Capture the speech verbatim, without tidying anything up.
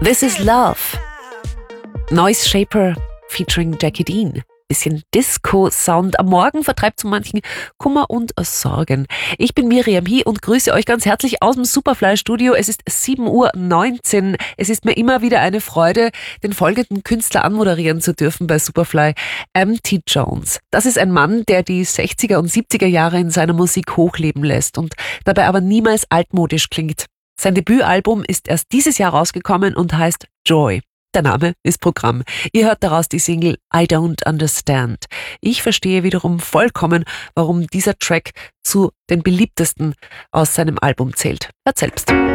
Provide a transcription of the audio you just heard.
This is Love. Noise Shaper featuring Jackie Dean. Bisschen Disco-Sound am Morgen vertreibt zu manchen Kummer und Sorgen. Ich bin Miriam Hie und grüße euch ganz herzlich aus dem Superfly-Studio. Es ist sieben Uhr neunzehn. Es ist mir immer wieder eine Freude, den folgenden Künstler anmoderieren zu dürfen bei Superfly. M T Jones. Das ist ein Mann, der die sechziger und siebziger Jahre in seiner Musik hochleben lässt und dabei aber niemals altmodisch klingt. Sein Debütalbum ist erst dieses Jahr rausgekommen und heißt Joy. Der Name ist Programm. Ihr hört daraus die Single I Don't Understand. Ich verstehe wiederum vollkommen, warum dieser Track zu den beliebtesten aus seinem Album zählt. Hört selbst.